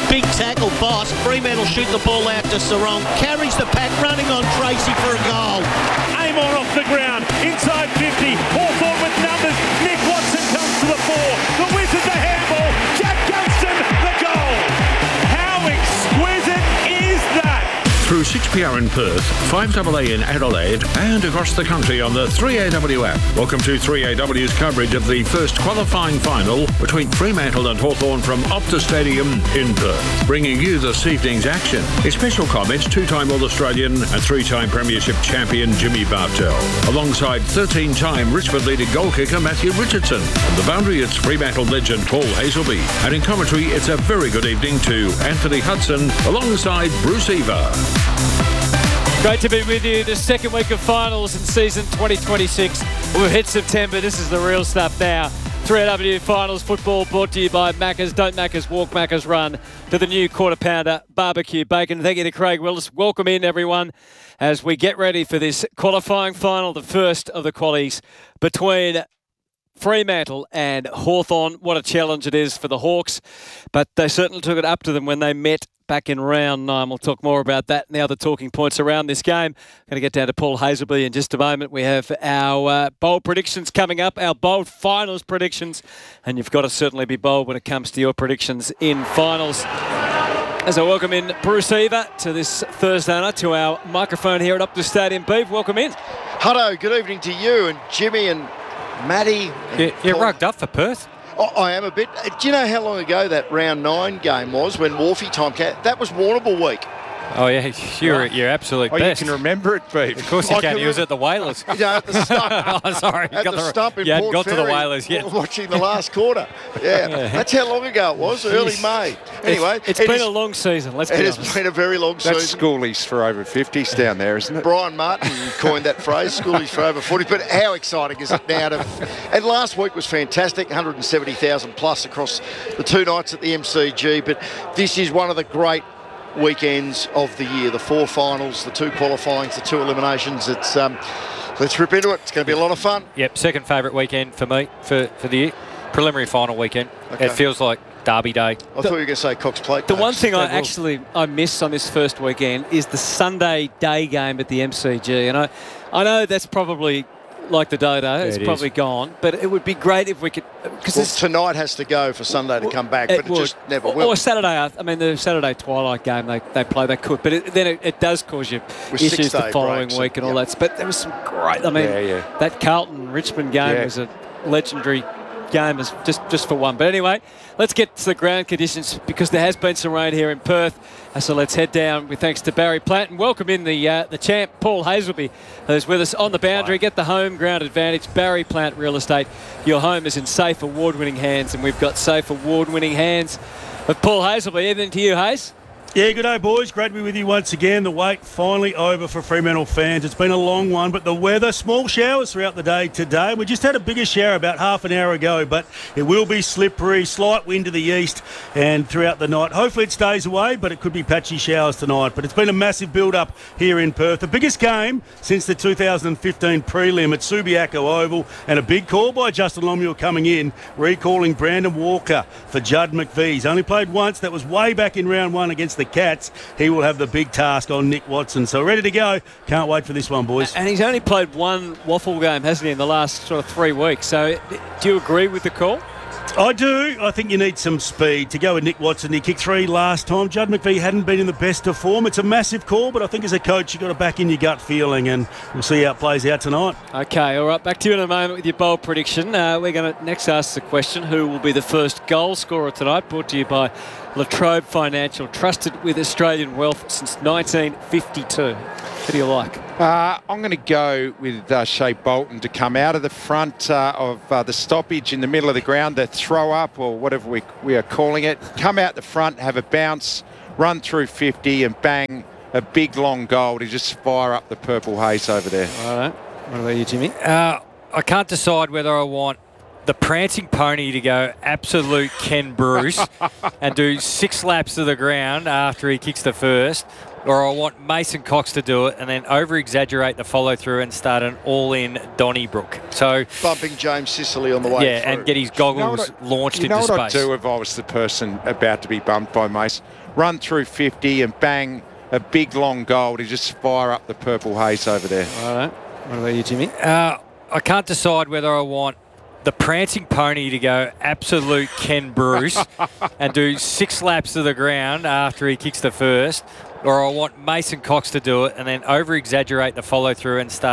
Big tackle, Boss. Fremantle shoot the ball out to Sarong. Carries the pack, running on Tracy for a goal. Amon off the ground, inside 50. Hawthorn with numbers. Nick Watson comes to the fore. The Wizards a handball. Jack Gunston, the goal. How exquisite is that? Through 6PR in Perth, 5AA in Adelaide, and across the country on the 3AW app. Welcome to 3AW's coverage of the first qualifying final between Fremantle and Hawthorn from Optus Stadium in Perth. Bringing you this evening's action. In special comments, two-time All-Australian and three-time Premiership champion Jimmy Bartell, alongside 13-time Richmond leading goal kicker Matthew Richardson. On the boundary, it's Fremantle legend Paul Hazelby. And in commentary, it's a very good evening to Anthony Hudson alongside Bruce Eva. Great to be with you. The second week of finals in season 2026. We've hit September. This is the real stuff now. 3AW Finals football brought to you by Macca's. Don't Macca's, walk Macca's, run to the new quarter pounder barbecue bacon. Thank you to Craig Willis. Welcome in, everyone, as we get ready for this qualifying final, the first of the qualies between Fremantle and Hawthorn. What a challenge it is for the Hawks, but they certainly took it up to them when they met back in round 9. We'll talk more about that and the other talking points around this game. Going to get down to Paul Hazelby in just a moment. We have our bold predictions coming up, our bold finals predictions, and you've got to certainly be bold when it comes to your predictions in finals. As I welcome in Bruce Eva to this Thursday night to our microphone here at Optus Stadium. Beef, welcome in. Hutto, good evening to you and Jimmy and Matty. You're rugged up for Perth. Oh, I am a bit. Do you know how long ago that round 9 game was when Wharfie time came? That was Warrnambool week. Oh, yeah, you're absolute best. You can remember it, Beef. Of course you can. He was at the Whalers. You know, at the stump. Oh, sorry. At the stump in Port Port got Fairy, to the Whalers yet. Watching the last quarter. Yeah, that's how long ago it was, early May. Anyway. It's been a long season, let's be honest. It has been a very long season. That's schoolies for over 50s down there, isn't it? Brian Martin coined that phrase, schoolies for over 40. But how exciting is it now to... And last week was fantastic, 170,000 plus across the 2 nights at the MCG. But this is one of the great weekends of the year. The 4 finals, the 2 qualifyings, the 2 eliminations. It's let's rip into it. It's going to be a lot of fun. Yep, second favourite weekend for me for the year. Preliminary final weekend. Okay. It feels like Derby Day. I thought you were going to say Cox Plate. The one thing I miss on this first weekend is the Sunday day game at the MCG. And I know that's probably like the dodo. It's probably gone. But it would be great if we could... Because tonight has to go for Sunday to come back, but it just never will. Or Saturday. I mean, the Saturday twilight game they play, they could. But then it does cause you issues the following week and all that. But there was some great... I mean, that Carlton-Richmond game was a legendary game as just for one. But anyway, let's get to the ground conditions because there has been some rain here in Perth. So let's head down with thanks to Barry Platt and welcome in the champ Paul Hazelby, who's with us on the boundary. Get the home ground advantage. Barry Platt Real Estate. Your home is in safe award-winning hands, and we've got safe award-winning hands of Paul Hazelby. Evening to you, Hayes. Yeah, good day, boys. Great to be with you once again. The wait finally over for Fremantle fans. It's been a long one, but the weather, small showers throughout the day today. We just had a bigger shower about half an hour ago, but it will be slippery, slight wind to the east and throughout the night. Hopefully it stays away, but it could be patchy showers tonight. But it's been a massive build-up here in Perth. The biggest game since the 2015 prelim at Subiaco Oval, and a big call by Justin Longmuir coming in, recalling Brandon Walker for Judd McVie. He's only played once. That was way back in round 1 against the Cats. He will have the big task on Nick Watson. So ready to go. Can't wait for this one, boys. And he's only played one waffle game, hasn't he, in the last sort of 3 weeks. So do you agree with the call? I do. I think you need some speed to go with Nick Watson. He kicked 3 last time. Judd McVie hadn't been in the best of form. It's a massive call, but I think as a coach, you've got to back in your gut feeling, and we'll see how it plays out tonight. Okay, all right. Back to you in a moment with your bold prediction. We're going to next ask the question, who will be the first goal scorer tonight? Brought to you by Latrobe Financial, trusted with Australian wealth since 1952. Who do you like? I'm going to go with Shea Bolton to come out of the front of the stoppage in the middle of the ground, the throw up or whatever we are calling it. Come out the front, have a bounce, run through 50 and bang a big long goal to just fire up the purple haze over there. All right. What about you, Jimmy? I can't decide whether I want the prancing pony to go absolute Ken Bruce and do 6 laps to the ground after he kicks the first, or I want Mason Cox to do it and then over-exaggerate the follow-through and start an all-in Donnybrook. So bumping James Sicily on the way through. And get his goggles launched into space. You know what I'd do if I was the person about to be bumped by Mace? run through 50 and bang a big long goal to just fire up the purple haze over there. All right. What about you, Jimmy? I can't decide whether I want the prancing pony to go absolute Ken Bruce and do 6 laps to the ground after he kicks the first, or I want Mason Cox to do it and then over-exaggerate the follow-through and start